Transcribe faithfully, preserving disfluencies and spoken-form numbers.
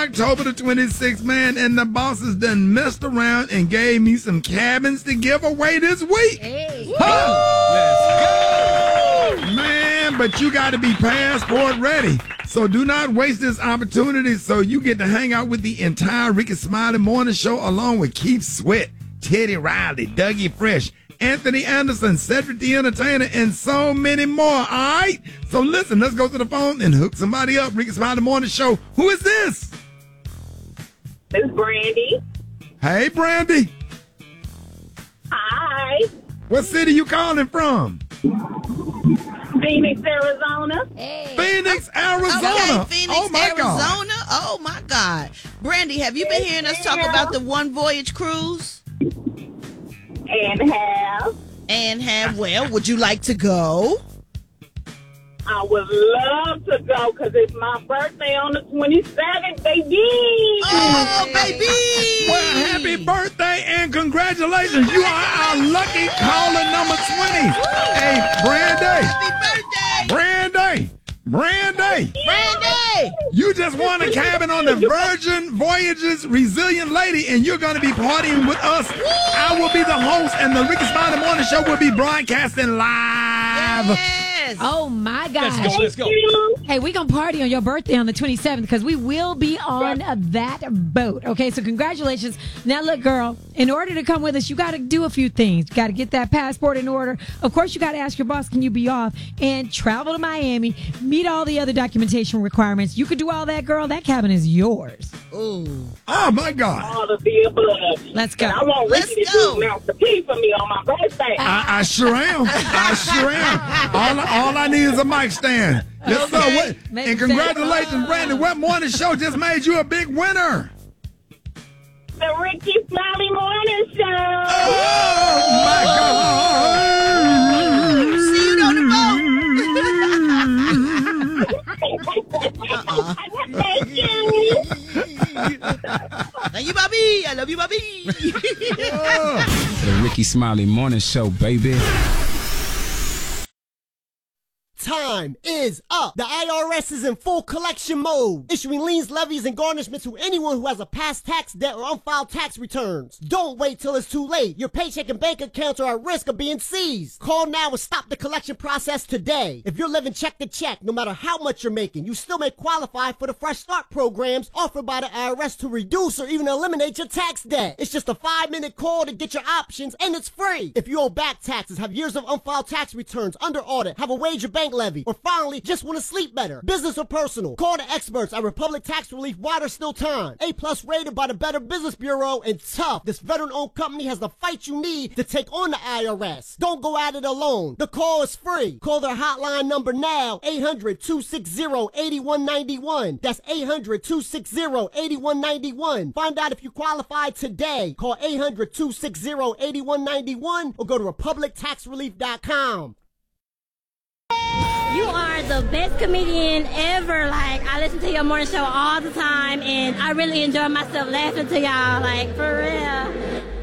October the twenty-sixth, man, and the bosses done messed around and gave me some cabins to give away this week. Hey. Huh? Let's go! Man, but you got to be passport ready. So do not waste this opportunity so you get to hang out with the entire Ricky Smiley Morning Show along with Keith Sweat, Teddy Riley, Dougie Fresh, Anthony Anderson, Cedric the Entertainer, and so many more, all right? So listen, let's go to the phone and hook somebody up. Ricky Smiley Morning Show. Who is this? It's Brandy. Hey, Brandy. Hi. What city you calling from? Phoenix, Arizona. Hey. Phoenix, Arizona. Okay, Phoenix, oh, my Arizona. God. Oh, my God. Brandy, have you been hearing us talk about the One Voyage cruise? And have. And have, well, would you like to go? I would love to go because it's my birthday on the twenty-seventh, baby. Oh, baby. Well, happy birthday and congratulations. You are our lucky caller number twenty. Hey, Brandy. Happy birthday. Brandy. Brandy. Brandy. You just won a cabin on the Virgin Voyages Resilient Lady, and you're going to be partying with us. I will be the host, and the Ricky Smiley Morning Show will be broadcasting live. Yes. Oh, my gosh. Let's go, let's go. Hey, we're going to party on your birthday on the twenty-seventh because we will be on that boat. Okay, so congratulations. Now, look, girl, in order to come with us, you got to do a few things. You got to get that passport in order. Of course, you got to ask your boss, can you be off? And travel to Miami, meet all the other documentation requirements. You could do all that, girl. That cabin is yours. Ooh. Oh, my God. All of the above. Let's go. And I want Let's Ricky to go. do Master P for me on my birthday. I, I sure am. I sure am. All, all I need is a mic stand. Yes, sir. Okay. What, Make and sense. congratulations, Brandon. What morning show just made you a big winner? The Ricky Smiley Morning Show. Oh, my God. See you on the uh-uh. Thank you. Thank you, Bobby. I love you, Bobby. The Ricky Smiley Morning Show, baby. Time is up. The I R S is in full collection mode, issuing liens, levies, and garnishments to anyone who has a past tax debt or unfiled tax returns. Don't wait till it's too late. Your paycheck and bank accounts are at risk of being seized. Call now and stop the collection process today. If you're living check to check, no matter how much you're making, you still may qualify for the Fresh Start programs offered by the I R S to reduce or even eliminate your tax debt. It's just a five-minute call to get your options, and it's free. If you owe back taxes, have years of unfiled tax returns, under audit, have a wage or bank levy, or finally just want to sleep better, business or personal, call the experts at Republic Tax Relief while there's still time. A plus rated by the Better Business Bureau, and tough. This veteran-owned company has the fight you need to take on the I R S. Don't go at it alone. The call is free. Call their hotline number now, eight hundred, two six zero, eight one nine one. That's eight hundred, two six zero, eight one nine one. Find out if you qualify today. Call eight hundred, two six zero, eight one nine one or go to republic tax relief dot com. You are the best comedian ever. Like, I listen to your morning show all the time, and I really enjoy myself laughing to y'all, like, for real.